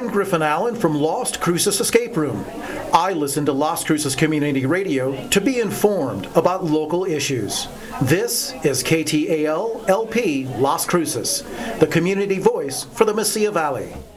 I'm Griffin Allen from Las Cruces Escape Room. I listen to Las Cruces Community Radio to be informed about local issues. This is KTAL-LP Las Cruces, the community voice for the Mesilla Valley.